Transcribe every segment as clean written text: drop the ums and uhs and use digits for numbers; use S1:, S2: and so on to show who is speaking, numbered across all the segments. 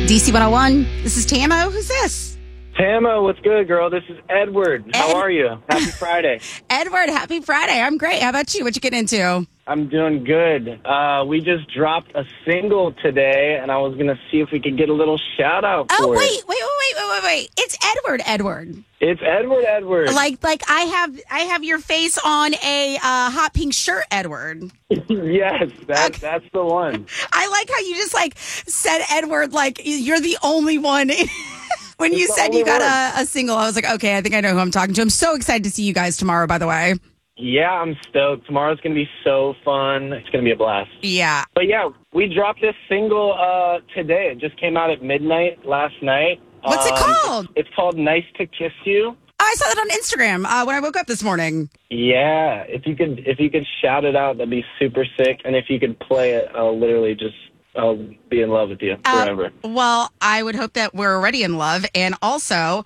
S1: DC 101. This is Tamo. Who's this?
S2: Tamo, what's good, girl? This is Edward. How are you? Happy Friday.
S1: Edward, happy Friday. I'm great. How about you? What you get into?
S2: I'm doing good. We just dropped a single today, and I was going to see if we could get a little shout-out for it.
S1: Wait. It's Edward.
S2: It's Edward.
S1: Like I have your face on a hot pink shirt, Edward.
S2: Yes, that's the one.
S1: I like how you just said Edward like you're the only one. When you said you got a single, I was like, okay, I think I know who I'm talking to. I'm so excited to see you guys tomorrow, by the way.
S2: Yeah, I'm stoked. Tomorrow's going to be so fun. It's going to be a blast.
S1: Yeah.
S2: But yeah, we dropped this single today. It just came out at midnight last night.
S1: What's it called?
S2: It's called Nice to Kiss You.
S1: Oh, I saw that on Instagram when I woke up this morning.
S2: Yeah, if you could shout it out, that'd be super sick. And if you could play it, I'll be in love with you forever.
S1: Well, I would hope that we're already in love. And also,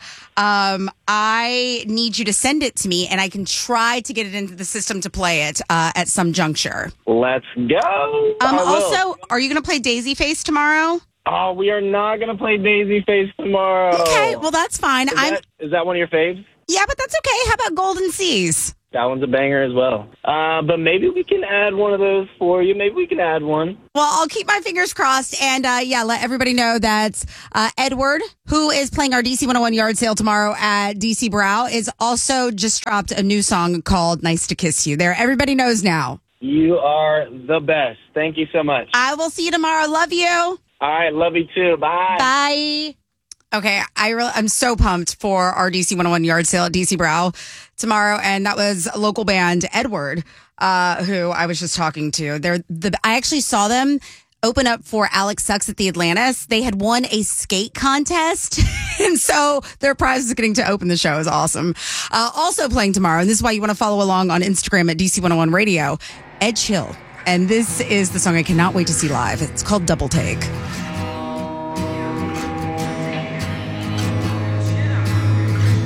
S1: I need you to send it to me, and I can try to get it into the system to play it at some juncture.
S2: Let's go.
S1: Also, are you going to play Daisy Face tomorrow?
S2: Oh, we are not going to play Daisy Face tomorrow.
S1: Okay, well, that's fine.
S2: Is that one of your faves?
S1: Yeah, but that's okay. How about Golden Seas?
S2: That one's a banger as well. But maybe we can add one of those for you. Maybe we can add one.
S1: Well, I'll keep my fingers crossed. And let everybody know that Edward, who is playing our DC 101 yard sale tomorrow at DC Brow, is also just dropped a new song called Nice to Kiss You. There, everybody knows now.
S2: You are the best. Thank you so much.
S1: I will see you tomorrow. Love you.
S2: All right. Love you too. Bye.
S1: Bye. Okay, I'm so pumped for our DC 101 yard sale at DC Brow tomorrow, and that was a local band, Edward, who I was just talking to. I actually saw them open up for Alex Sucks at the Atlantis. They had won a skate contest, and so their prize is getting to open the show. Is awesome. Also playing tomorrow, and this is why you want to follow along on Instagram at DC 101 Radio, Ed Chill, and this is the song I cannot wait to see live. It's called Double Take.